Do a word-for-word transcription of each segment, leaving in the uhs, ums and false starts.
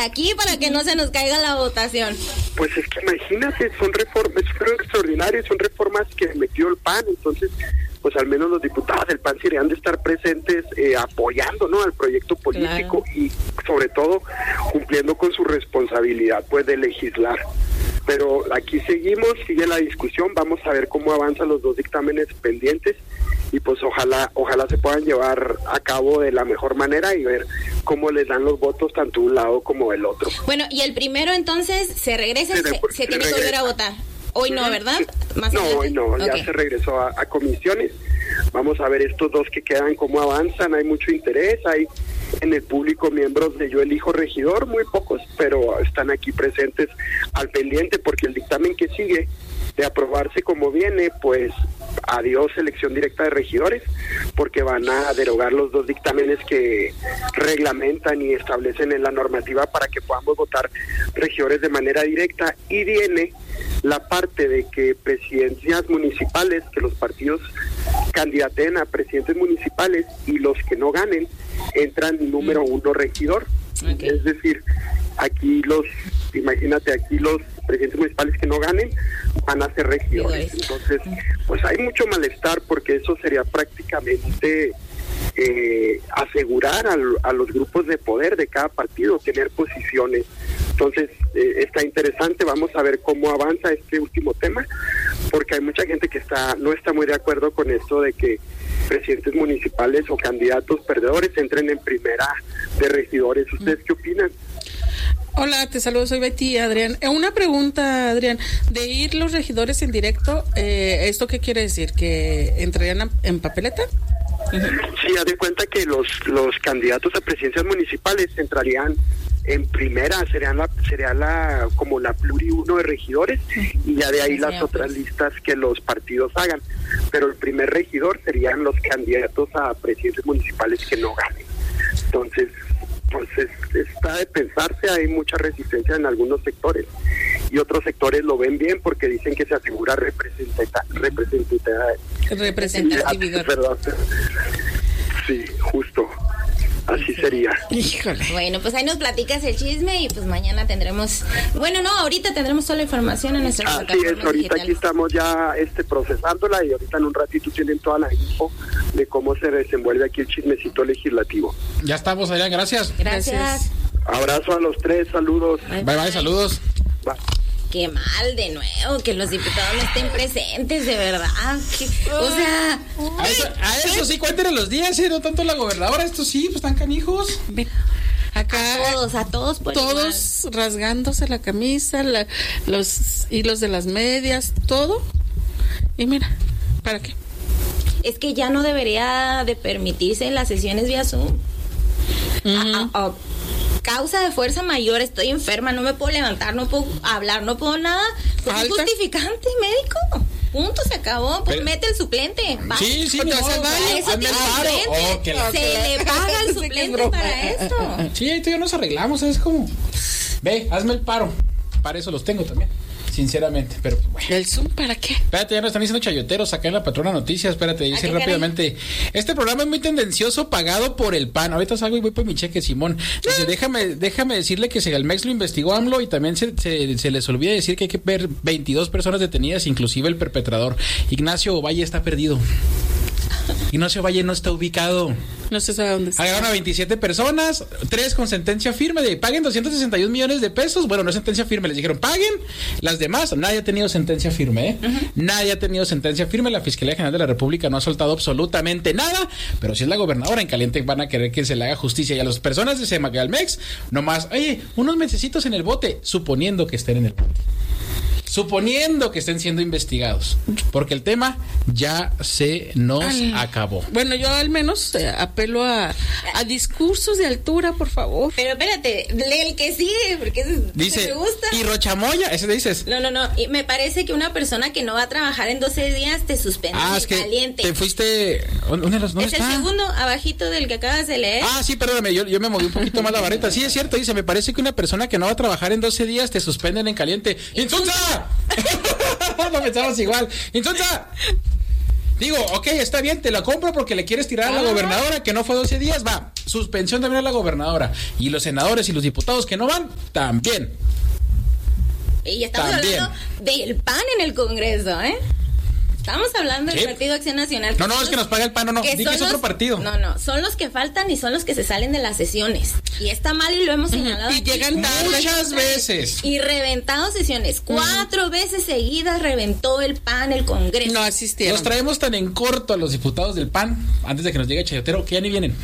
aquí para que no se nos caiga la votación. Pues es que imagínate, son reformas, fueron extraordinarias, son reformas que metió el P A N, entonces pues al menos los diputados del P A N deberían de estar presentes eh, apoyando, ¿no?, al proyecto político, claro, y sobre todo cumpliendo con su responsabilidad pues de legislar. Pero aquí seguimos, sigue la discusión, vamos a ver cómo avanzan los dos dictámenes pendientes y pues ojalá ojalá se puedan llevar a cabo de la mejor manera y ver cómo les dan los votos tanto un lado como el otro. Bueno, y el primero entonces se regresa, se, se, se, se tiene regresa. que volver a votar. Hoy no, ¿verdad? ¿Más no, hoy no, okay. Ya se regresó a, a comisiones. Vamos a ver estos dos que quedan cómo avanzan, hay mucho interés, hay en el público miembros de Yo Elijo Regidor, muy pocos, pero están aquí presentes al pendiente porque el dictamen que sigue de aprobarse como viene, pues adiós elección directa de regidores, porque van a derogar los dos dictámenes que reglamentan y establecen en la normativa para que podamos votar regidores de manera directa, y viene la parte de que presidencias municipales, que los partidos candidaten a presidentes municipales y los que no ganen, entran número uno regidor. Okay. Es decir, aquí los, imagínate, aquí los presidentes municipales que no ganen van a ser regidores. Entonces, pues hay mucho malestar porque eso sería prácticamente eh, asegurar a, a los grupos de poder de cada partido tener posiciones. Entonces, eh, está interesante, vamos a ver cómo avanza este último tema, porque hay mucha gente que está no está muy de acuerdo con esto de que presidentes municipales o candidatos perdedores entren en primera de regidores. ¿Ustedes qué opinan? Hola, te saludo, soy Betty, Adrián. Eh, una pregunta, Adrián, de ir los regidores en directo, eh, ¿esto qué quiere decir? ¿Que entrarían a, en papeleta? Sí, haz de cuenta que los los candidatos a presidencias municipales entrarían en primera, serían la sería la como la pluri uno de regidores, y ya de ahí las otras listas que los partidos hagan, pero el primer regidor serían los candidatos a presidentes municipales que no ganen. Entonces, pues es, está de pensarse, hay mucha resistencia en algunos sectores y otros sectores lo ven bien porque dicen que se asegura representata, representatividad. Representatividad. Perdón. Sí, justo. Así sería. Híjole. Bueno, pues ahí nos platicas el chisme y pues mañana tendremos, bueno, no, ahorita tendremos toda la información en nuestra plataforma. Así es, ahorita digitales. Aquí estamos ya este procesándola y ahorita en un ratito tienen toda la info de cómo se desenvuelve aquí el chismecito legislativo. Ya estamos allá, gracias. Gracias. Abrazo a los tres, saludos. Bye, bye, bye saludos. Bye. Qué mal, de nuevo, que los diputados no estén presentes, de verdad. Que, o sea... A eso, a eso sí, cuéntenle los días, ¿eh? No tanto la gobernadora, estos sí, pues están canijos. Ven, acá... A todos, a todos por Todos igual. Rasgándose la camisa, la, los hilos de las medias, todo. Y mira, ¿para qué? Es que ya no debería de permitirse en las sesiones vía Zoom. Uh-huh. a, a, a, causa de fuerza mayor, estoy enferma, no me puedo levantar, no puedo hablar, no puedo nada, pues es justificante médico. Punto, se acabó, pues pero, mete el suplente. Va. Sí, sí, no, eso tiene suplente. Oh, se le paga el suplente para esto. Sí, ahí ya nos arreglamos, es como, ve, hazme el paro, para eso los tengo también. Sinceramente, pero bueno. ¿El Zoom para qué? Espérate, ya nos están diciendo chayoteros acá en la Patrona Noticias. Espérate, dice rápidamente. Caray? Este programa es muy tendencioso, pagado por el P A N. Ahorita salgo y voy por mi cheque, Simón. Dice, déjame, déjame decirle que Segalmex lo investigó AMLO y también se, se, se les olvida decir que hay que ver veintidós personas detenidas, inclusive el perpetrador. Ignacio Valle está perdido. Ignacio Valle no está ubicado. No se sabe dónde está. Agarraron a veintisiete personas, tres con sentencia firme de paguen doscientos sesenta y un millones de pesos. Bueno, no es sentencia firme, les dijeron paguen. Las demás, nadie ha tenido sentencia firme, ¿eh? Uh-huh. Nadie ha tenido sentencia firme. La Fiscalía General de la República no ha soltado absolutamente nada. Pero si es la gobernadora en caliente, van a querer que se le haga justicia. Y a las personas de Segalmex, nomás, oye, unos mesecitos en el bote, suponiendo que estén en el bote. Suponiendo que estén siendo investigados, porque el tema ya se nos al, acabó. Bueno, yo al menos eh, apelo a, a discursos de altura, por favor. Pero espérate, lee el que sigue, porque ese dice, me gusta. Y Rochamoya, ese dices. No, no, no, y me parece que una persona que no va a trabajar en doce días te suspende. Ah, es que caliente. Te fuiste. ¿Dónde, dónde es está? El segundo, abajito del que acabas de leer. Ah, sí, perdóname, yo, yo me moví un poquito más la vareta. Sí, es cierto, dice, me parece que una persona que no va a trabajar en doce días te suspenden en caliente. ¡Insulta! No pensamos igual. ¡Insulta! Digo, ok, está bien, te la compro porque le quieres tirar a la gobernadora que no fue doce días, va. Suspensión también a la gobernadora. Y los senadores y los diputados que no van, también. Y estamos también. hablando del P A N en el Congreso, ¿eh? Estamos hablando del ¿Sí? Partido Acción Nacional. No, no, es que nos paga el P A N, no, no. Di que es otro partido. No, no, son los que faltan y son los que se salen de las sesiones. Y está mal y lo hemos señalado. Y aquí. llegan tarde. Muchas veces. Y reventado sesiones. Cuatro uh-huh. veces seguidas reventó el P A N el Congreso. No asistieron. Los traemos tan en corto a los diputados del P A N, antes de que nos llegue Chayotero, que ya ni vienen.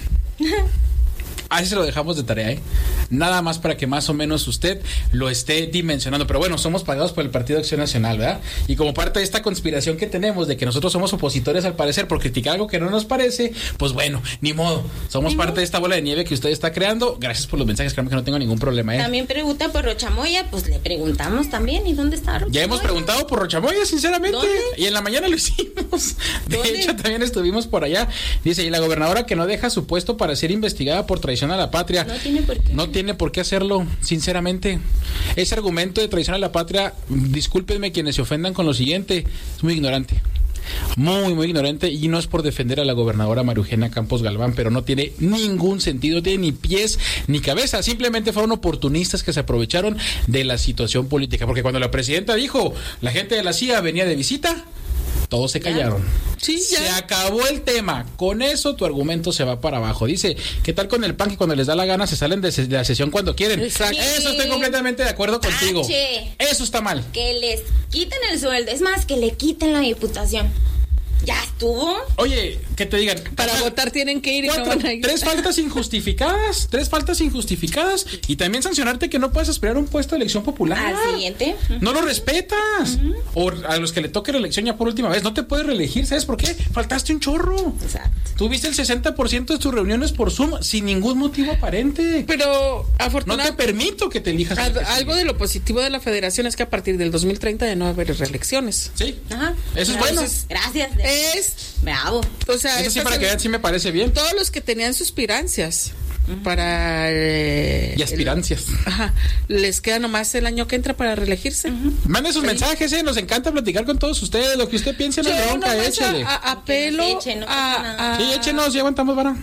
Ahí se lo dejamos de tarea, ¿eh? Nada más para que más o menos usted lo esté dimensionando. Pero bueno, somos pagados por el Partido Acción Nacional, ¿verdad? Y como parte de esta conspiración que tenemos de que nosotros somos opositores al parecer por criticar algo que no nos parece, pues bueno, ni modo. Somos parte de esta bola de nieve que usted está creando. Gracias por los mensajes, créanme que no tengo ningún problema, ¿eh? También pregunta por Rochamoya, pues le preguntamos también. ¿Y dónde está Rochamoya? Ya hemos preguntado por Rochamoya, sinceramente. ¿Dónde? Y en la mañana lo hicimos. De ¿Dónde? hecho, también estuvimos por allá. Dice, y la gobernadora que no deja su puesto para ser investigada por traición a la patria. No tiene por qué. No tiene por qué hacerlo, sinceramente. Ese argumento de traición a la patria, discúlpenme quienes se ofendan con lo siguiente, es muy ignorante. Muy, muy ignorante, y no es por defender a la gobernadora María Eugenia Campos Galván, pero no tiene ningún sentido, no tiene ni pies ni cabeza. Simplemente fueron oportunistas que se aprovecharon de la situación política, porque cuando la presidenta dijo, la gente de la C I A venía de visita, todos se callaron. Sí, ya. Se acabó el tema. Con eso tu argumento se va para abajo. Dice, ¿qué tal con el P A N que cuando les da la gana se salen de, de la sesión cuando quieren? Exacto. Eso estoy completamente de acuerdo contigo. Tache. Eso está mal. Que les quiten el sueldo. Es más, que le quiten la diputación. ¿Ya estuvo? Oye, que te digan, Para votar tienen que ir y cuatro, no van a ir. tres faltas injustificadas, tres faltas injustificadas, y también sancionarte que no puedes aspirar a un puesto de elección popular. Al siguiente. No lo respetas. Uh-huh. O a los que le toque la elección ya por última vez, no te puedes reelegir, ¿sabes por qué? Faltaste un chorro. Exacto. Tuviste el sesenta por ciento de tus reuniones por Zoom sin ningún motivo aparente. Pero No afortunadamente, te permito que te elijas. Al, algo de lo positivo de la federación es que a partir del dos mil treinta ya no va a haber reelecciones. Sí. Ajá. Eso es Gracias. bueno. Gracias. Es, Bravo. o sea, Eso sí, estas para que son- vean, sí me parece bien. todos los que tenían suspirancias para eh, Y aspirancias. el- ajá, les queda nomás el año que entra para reelegirse. Mande sus mensajes, eh. Nos encanta platicar con todos ustedes. Lo que usted piense no Yo es bronca, nomás échale. a- a- apelo Que nos echen, no pasa a, nada. a- Sí, échenos, ya aguantamos, vara.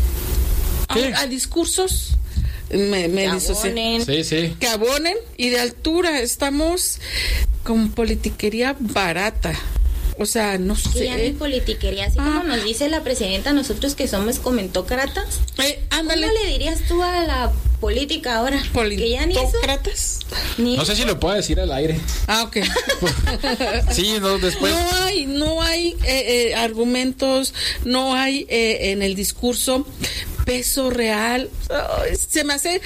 ¿Qué? a- a discursos me, me Que disocié. abonen. Sí, sí. Que abonen y de altura. Estamos con politiquería barata. O sea, no Que ya ni sé. politiquería, así Ah. como nos dice la presidenta, nosotros que somos comentócratas. Eh, ¿Cómo ándale. le dirías tú a la política ahora? Que ya ni eso. Politócratas. Ni No sé si lo puedo decir al aire. Ah, ok. Sí, no, después. No hay, no hay eh, eh, argumentos, no hay eh, en el discurso peso real. Ay, se me hace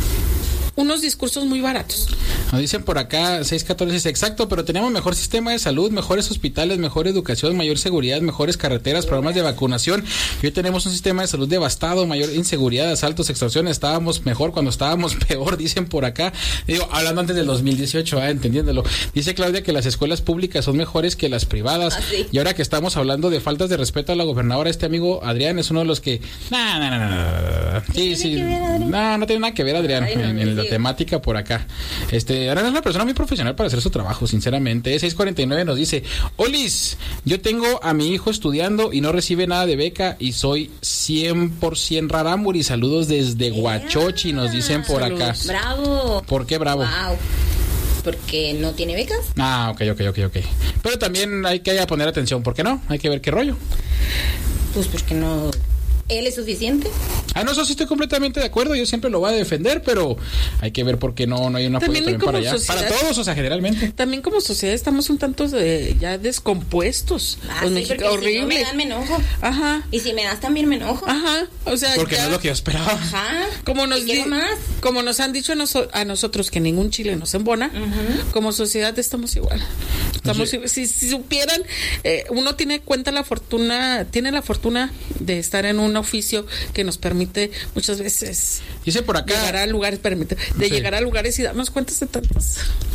unos discursos muy baratos. Nos dicen por acá, seis catorce, dice, exacto, pero tenemos mejor sistema de salud, mejores hospitales, mejor educación, mayor seguridad, mejores carreteras, programas de vacunación. Y hoy tenemos un sistema de salud devastado, mayor inseguridad, asaltos, extorsiones. Estábamos mejor cuando estábamos peor, dicen por acá. Digo, hablando antes del dos mil dieciocho, ¿eh? Entendiéndolo. Dice Claudia que las escuelas públicas son mejores que las privadas. Ah, sí. Y ahora que estamos hablando de faltas de respeto a la gobernadora, este amigo Adrián es uno de los que... No, no, no, no, no. Sí, tiene sí. que ver, Adrián? No, no tiene nada que ver, Adrián, Ay, no, en, en sí. la temática por acá. Este, Adrián es una persona muy profesional para hacer su trabajo, sinceramente. seis cuarenta y nueve nos dice, Olis, yo tengo a mi hijo estudiando y no recibe nada de beca y soy cien por ciento rarámburi. Saludos desde Huachochi, nos dicen por acá. Saludos. Bravo. ¿Por qué bravo? Wow. Porque no tiene becas. Ah, ok, ok, ok, ok. Pero también hay que poner atención, ¿por qué no? Hay que ver qué rollo. Pues porque no. ¿Él es suficiente? Ah, no, eso sí estoy completamente de acuerdo, yo siempre lo voy a defender, pero hay que ver por qué no, no hay un apoyo También también, como para allá. sociedad- Para todos, o sea, generalmente. También como sociedad estamos un tanto de, ya descompuestos. Ah, Los sí, mexicanos, porque si no horrible. me dan, me enojo. Ajá. Y si me das, también me enojo. Ajá. O sea, Porque ya- no es lo que yo esperaba. Ajá. Como nos, ¿Y quiero di- más? como nos han dicho a, noso- a nosotros que ningún chile nos embona, como sociedad estamos igual. Estamos, Oye. si, si supieran, eh, uno tiene cuenta la fortuna, tiene la fortuna de estar en un oficio que nos permite muchas veces Dice por llegar acá, a lugares, permite, de Sí. llegar a lugares y darnos cuentas de tantas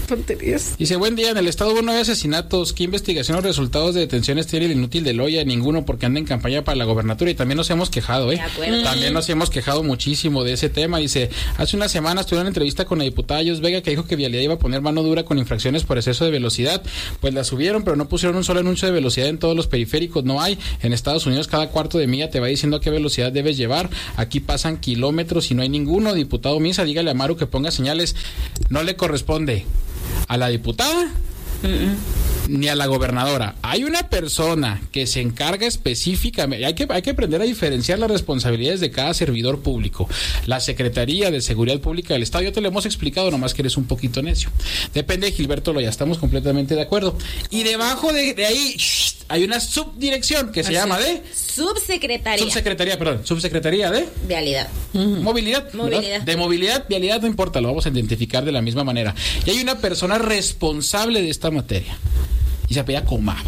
tonterías. Dice, buen día, en el estado hubo nueve asesinatos. ¿Qué investigación o resultados de detenciones tiene el inútil de Loya? Ninguno, porque anda en campaña para la gobernatura. Y también nos hemos quejado, ¿eh? De acuerdo. También nos hemos quejado muchísimo de ese tema. Dice, hace unas semanas tuve una entrevista con la diputada Yos Vega que dijo que Vialidad iba a poner mano dura con infracciones por exceso de velocidad. Pues la subieron, pero no pusieron un solo anuncio de velocidad en todos los periféricos. No hay. En Estados Unidos cada cuarto de milla te va diciendo a qué velocidad debes llevar. Aquí pasan kilómetros y no hay ninguno. Diputado Misa, dígale a Maru que ponga señales. No le corresponde a la diputada uh-uh. ni a la gobernadora. Hay una persona que se encarga específicamente, hay que, hay que aprender a diferenciar las responsabilidades de cada servidor público. La Secretaría de Seguridad Pública del Estado, ya te lo hemos explicado, nomás que eres un poquito necio. Depende de Gilberto Loya, estamos completamente de acuerdo. Y debajo de, de ahí shh, hay una subdirección que se Así llama de... Subsecretaría. Subsecretaría, perdón. Subsecretaría de... Vialidad. Uh-huh. Movilidad. Movilidad. De movilidad, vialidad, no importa, lo vamos a identificar de la misma manera. Y hay una persona responsable de esta materia. Y se apellida Comaba.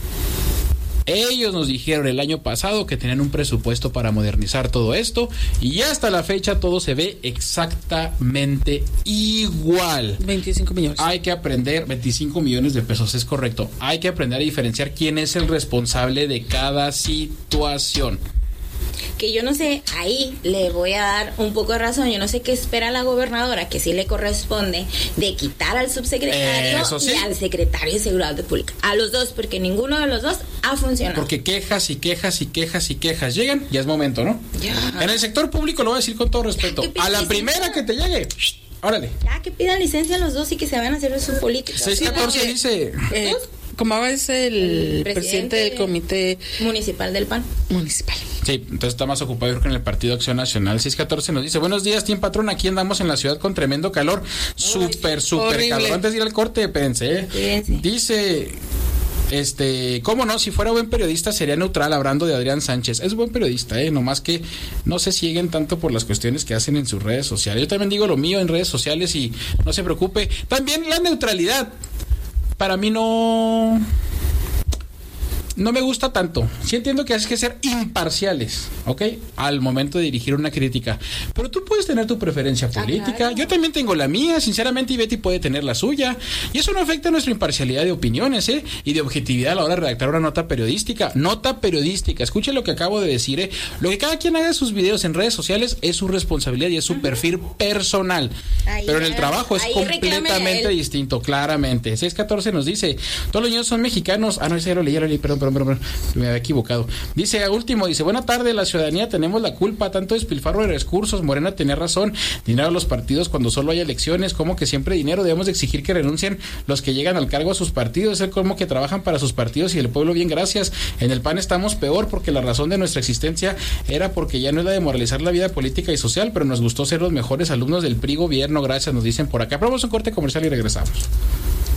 Ellos nos dijeron el año pasado que tenían un presupuesto para modernizar todo esto y hasta la fecha todo se ve exactamente igual. veinticinco millones. Hay que aprender, veinticinco millones de pesos, es correcto. Hay que aprender a diferenciar quién es el responsable de cada situación. Que yo no sé, ahí le voy a dar un poco de razón, yo no sé qué espera la gobernadora, que sí le corresponde de quitar al subsecretario sí. y al secretario de Seguridad Pública, a los dos, porque ninguno de los dos ha funcionado. Porque quejas y quejas y quejas y quejas llegan, ya es momento, ¿no? Ya. En el sector público, lo voy a decir con todo respeto, a la primera que te llegue, órale. Ya, que pidan licencia a los dos y que se van a hacer su política. seis catorce dice... Eh, Comaba es el, el presidente, presidente del comité municipal del P A N. Municipal. Sí, entonces está más ocupado yo creo que en el Partido Acción Nacional. seis catorce nos dice, buenos días, Team Patrón, aquí andamos en la ciudad con tremendo calor. Súper, súper calor. Antes de ir al corte, pensé, ¿eh? Sí, sí. Dice... Este, cómo no, si fuera buen periodista sería neutral, hablando de Adrián Sánchez. Es buen periodista, eh, nomás que no se siguen tanto por las cuestiones que hacen en sus redes sociales. Yo también digo lo mío en redes sociales y no se preocupe. También la neutralidad para mí no no me gusta tanto. Sí entiendo que hay que ser imparciales, ¿ok? Al momento de dirigir una crítica. Pero tú puedes tener tu preferencia política. Ah, claro. Yo también tengo la mía, sinceramente, y Betty puede tener la suya. Y eso no afecta a nuestra imparcialidad de opiniones, ¿eh? Y de objetividad a la hora de redactar una nota periodística. Nota periodística. Escuche lo que acabo de decir, ¿eh? Lo que cada quien haga en sus videos en redes sociales es su responsabilidad y es su uh-huh. perfil personal. Ahí, Pero en el trabajo es completamente distinto, claramente. seis catorce nos dice, todos los niños son mexicanos. Ah, no, ese ya lo leí, ya lo leí, perdón, perdón. Me había equivocado. Dice, a último, dice, buena tarde, la ciudadanía tenemos la culpa, tanto despilfarro de recursos. Morena tenía razón, dinero a los partidos cuando solo hay elecciones, como que siempre dinero, debemos de exigir que renuncien los que llegan al cargo a sus partidos, es como que trabajan para sus partidos y el pueblo bien, gracias. En el P A N estamos peor porque la razón de nuestra existencia era porque ya no es la de moralizar la vida política y social, pero nos gustó ser los mejores alumnos del P R I gobierno, gracias, nos dicen por acá. Probamos un corte comercial y regresamos.